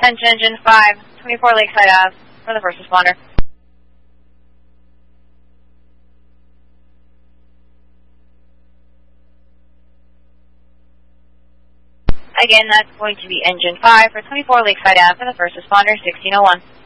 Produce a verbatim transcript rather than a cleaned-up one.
Attention Engine five, twenty-four Lakeside Ave for the first responder. Again, that's going to be Engine five for twenty-four Lakeside Ave for the first responder, sixteen oh one.